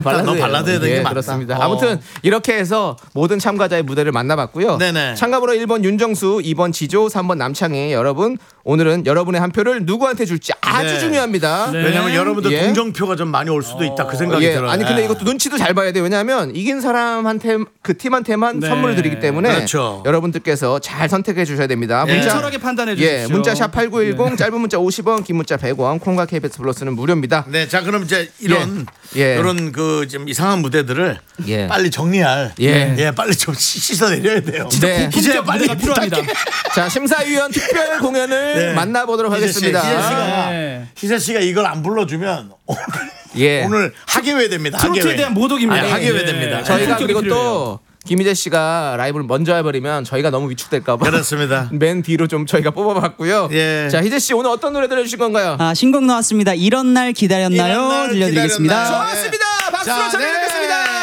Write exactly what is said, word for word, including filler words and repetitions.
발라드 너 발라드 해야 되는 게 예, 맞다. 그렇습니다. 어. 아무튼 이렇게 해서 모든 참가자의 무대를 만나봤고요. 네네. 참가번호 일 번 윤정수, 이 번 지조, 삼 번 남창희. 여러분 오늘은 여러분의 한 표를 누구한테 줄지 아주 네. 중요합니다. 네. 왜냐면 여러분들 예. 동정표가 좀 많이 올 수도 있다 그 생각이 예, 들어요. 아니 근데 예. 이것도 눈치도 잘 봐야 돼요. 왜냐하면 이긴 사람한테 그 팀한테만 네. 선물을 드리기 때문에 그렇죠. 여러분들께서 잘 선택해 주셔야 됩니다. 예. 냉철하게 판단해 주십시오. 예, 문자 샵 팔구일공, 짧은 문자 오십 원, 긴 문자 백 원, 콩과 케이비에스 플러스는 무료입니다. 네, 자 그럼 이제 이런 예. 예. 이런 그 좀 이상한 무대들을 예. 빨리 정리할 예. 예, 빨리 좀 씻어 내려야 돼요. 네. 기재야 빨리 무대가 필요합니다. 자, 심사위원 특별 공연을 네. 만나보도록 희재 씨, 하겠습니다. 희재 씨가 네. 희재 씨가 이걸 안 불러주면 오늘, 예. 오늘 하계회 됩니다. 트로트에 하계회. 대한 모독입니다. 아니, 하계회 됩니다. 저희가 본격이 그리고 필요해요. 또 김희재 씨가 라이브를 먼저 해버리면 저희가 너무 위축될까봐 그렇습니다. 맨 뒤로 좀 저희가 뽑아봤고요. 예. 자, 희재 씨 오늘 어떤 노래 들려주실 건가요? 아, 신곡 나왔습니다. 이런 날 기다렸나요? 이런 날 들려드리겠습니다. 기다렸나요? 좋았습니다. 박수로 자, 전해드리겠습니다. 네.